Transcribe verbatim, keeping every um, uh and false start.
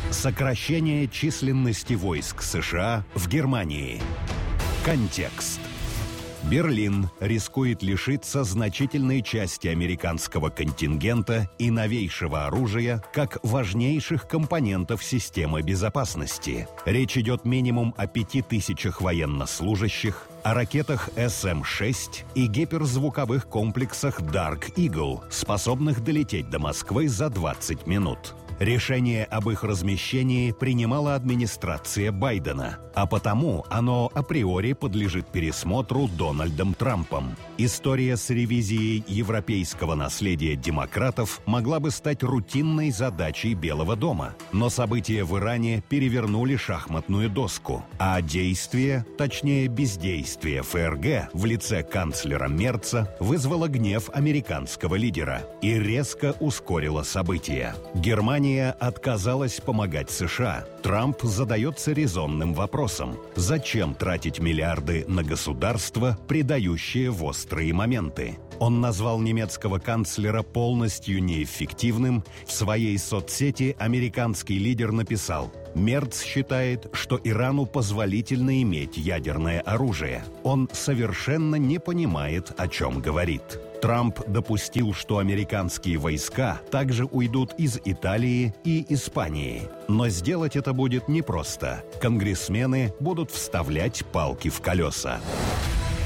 Сокращение численности войск США в Германии. Контекст. Берлин рискует лишиться значительной части американского контингента и новейшего оружия как важнейших компонентов системы безопасности. Речь идет минимум о пяти тысячах военнослужащих, о ракетах эс эм шесть и гиперзвуковых комплексах Dark Eagle, способных долететь до Москвы за двадцать минут. Решение об их размещении принимала администрация Байдена, а потому оно априори подлежит пересмотру Дональдом Трампом. История с ревизией европейского наследия демократов могла бы стать рутинной задачей Белого дома, но события в Иране перевернули шахматную доску, а действие, точнее бездействие эф эр гэ в лице канцлера Мерца вызвало гнев американского лидера и резко ускорило события. Германия отказалась помогать США. Трамп задается резонным вопросом: зачем тратить миллиарды на государство, предающее в острые моменты? Он назвал немецкого канцлера полностью неэффективным. В своей соцсети американский лидер написал: Мерц считает, что Ирану позволительно иметь ядерное оружие. Он совершенно не понимает, о чем говорит. Трамп допустил, что американские войска также уйдут из Италии и Испании. Но сделать это будет непросто. Конгрессмены будут вставлять палки в колеса.